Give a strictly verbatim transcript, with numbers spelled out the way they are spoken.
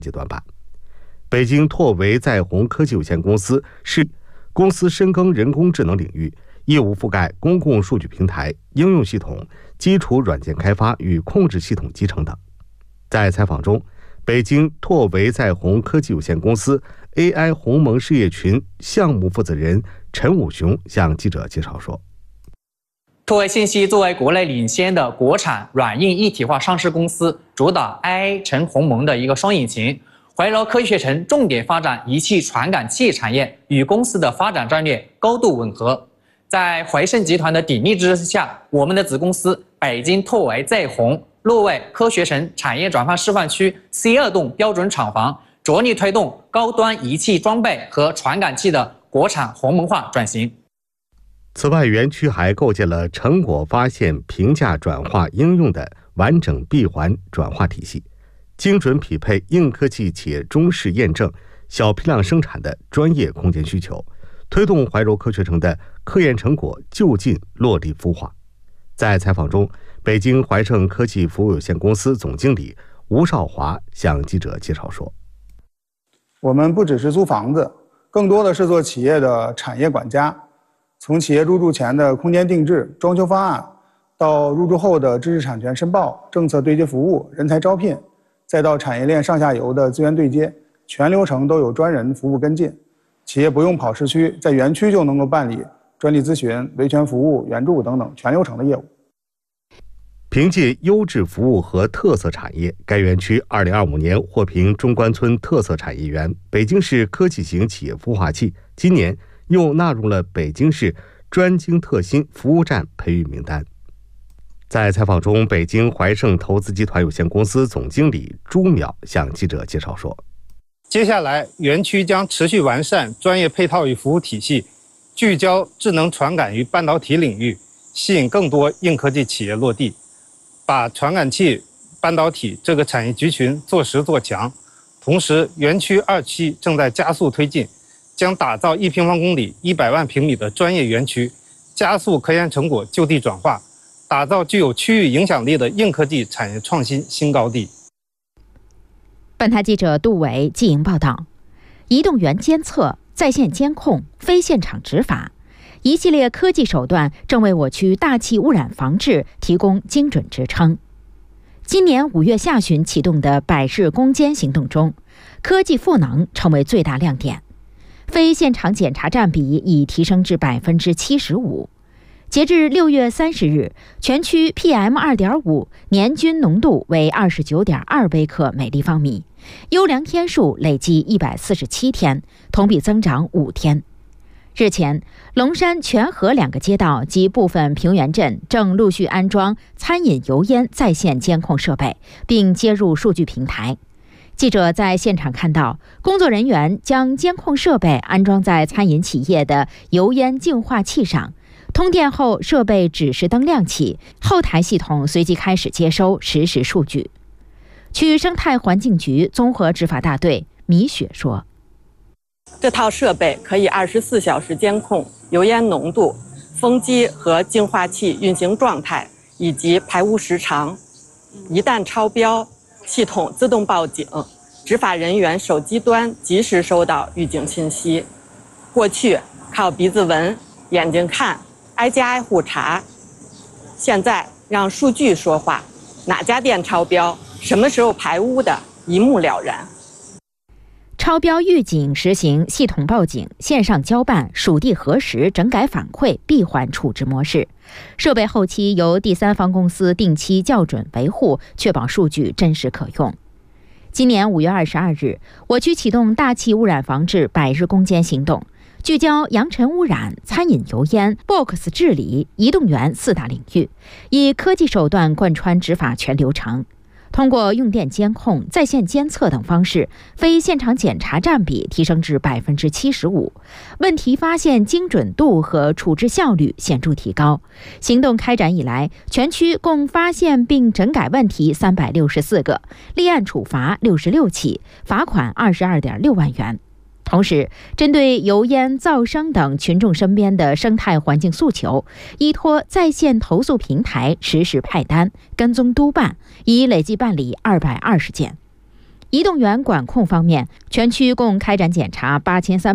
阶段办。北京拓维在宏科技有限公司是公司深耕人工智能领域，业务覆盖公共数据平台、应用系统、基础软件开发与控制系统集成等。在采访中，北京拓维在宏科技有限公司 A I 鸿蒙事业群项目负责人陈武雄向记者介绍说， 拓维信息作为国内领先的国产软硬一体化上市公司，主打 A I 陈鸿蒙的一个双引擎，怀柔科学城重点发展仪器传感器产业，与公司的发展战略高度吻合。在怀盛集团的鼎力支持下，我们的子公司北京拓维在宏落位科学城产业转换示范区 C 二栋标准厂房，着力推动高端仪器装备和传感器的国产鸿蒙化转型。 此外，园区还构建了成果发现、评价、转化、应用的完整闭环转化体系，精准匹配硬科技企业中试验证、小批量生产的专业空间需求，推动怀柔科学城的科研成果就近落地孵化。在采访中，北京怀盛科技服务有限公司总经理吴少华向记者介绍说， 我们不只是租房子，更多的是做企业的产业管家，从企业入驻前的空间定制、装修方案，到入驻后的知识产权申报、政策对接服务、人才招聘，再到产业链上下游的资源对接，全流程都有专人服务跟进。企业不用跑市区，在园区就能够办理专利咨询、维权服务、援助等等全流程的业务。 凭借优质服务和特色产业，该园区二零二五年获评中关村特色产业园、北京市科技型企业孵化器，今年又纳入了北京市专精特新服务站培育名单。在采访中，北京怀盛投资集团有限公司总经理朱淼向记者介绍说， 接下来园区将持续完善专业配套与服务体系，聚焦智能传感与半导体领域，吸引更多硬科技企业落地，把传感器、半导体这个产业集群做实做强。同时，园区二期正在加速推进，将打造一平方公里、一百万平米的专业园区，加速科研成果就地转化，打造具有区域影响力的硬科技产业创新新高地。 本台记者杜伟记营报道，移动园监测、在线监控、非现场执法，一系列科技手段正为我区大气污染防治提供精准支撑。今年五月下旬启动的百日攻坚行动中，科技赋能成为最大亮点，非现场检查占比已提升至百分之七十五。截至六月三十日，全区 P M 二点五 年均浓度为二十九点二微克每立方米，优良天数累计一百四十七天，同比增长五天。日前，龙山、全河两个街道及部分平原镇正陆续安装餐饮油烟在线监控设备，并接入数据平台。记者在现场看到，工作人员将监控设备安装在餐饮企业的油烟净化器上，通电后设备指示灯亮起，后台系统随即开始接收实时数据。区生态环境局综合执法大队米雪说， 这套设备可以二十四小时监控油烟浓度、风机和净化器运行状态以及排污时长。一旦超标，系统自动报警，执法人员手机端及时收到预警信息。过去靠鼻子闻、眼睛看、挨家挨户查，现在让数据说话，哪家店超标、什么时候排污的，一目了然。 超标预警实行系统报警、线上交办、属地核实、整改反馈闭环处置模式。设备后期由第三方公司定期校准维护，确保数据真实可用。今年五月二十二日，我区启动大气污染防治百日攻坚行动，聚焦扬尘污染、餐饮油烟、B O X 治理、移动园四大领域，以科技手段贯穿执法全流程。通过用电监控、在线监测等方式，非现场检查占比提升至百分之七十五，问题发现精准度和处置效率显著提高。行动开展以来，全区共发现并整改问题三百六十四个，立案处罚六十六起，罚款二十二点六万元。同时，针对油烟、噪声等群众身边的生态环境诉求，依托在线投诉平台实时派单、跟踪督办，已累计办理二百二十件。 移动园管控方面，全区共开展检查八千三。